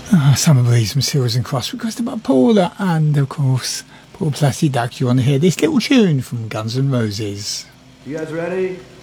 Summer Breeze from Seals and Cross, requested by Paula, and of course, Paul Plessy Duck. You want to hear this little tune from Guns N' Roses? You guys ready?